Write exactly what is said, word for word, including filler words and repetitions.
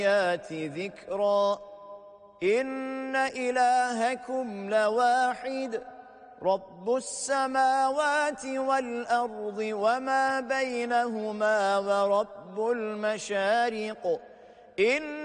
ذكرا إن إلهكم لواحد رب السماوات والأرض وما بينهما ورب المشارق إن